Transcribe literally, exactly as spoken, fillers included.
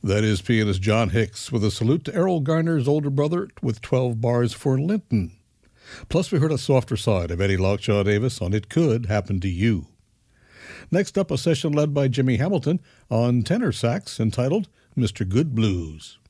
That is pianist John Hicks with a salute to Errol Garner's older brother with twelve bars for Linton. Plus we heard a softer side of Eddie Lockshaw Davis on It Could Happen to You. Next up, a session led by Jimmy Hamilton on tenor sax entitled Mister Good Blues.